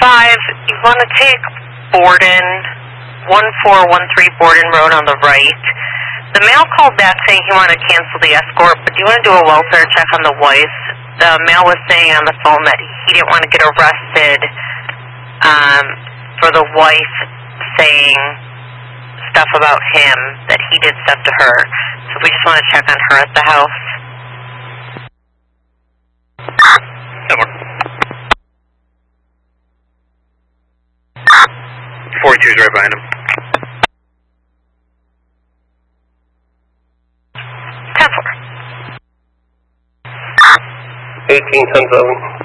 you want to take Borden, 1413 Borden Road on the right. The male called back saying he wanted to cancel the escort, but do you want to do a welfare check on the wife? The male was saying on the phone that he didn't want to get arrested for the wife saying stuff about him, that he did stuff to her. So we just want to check on her at the house. 42 is right behind him. 10-4. 18, 10-7.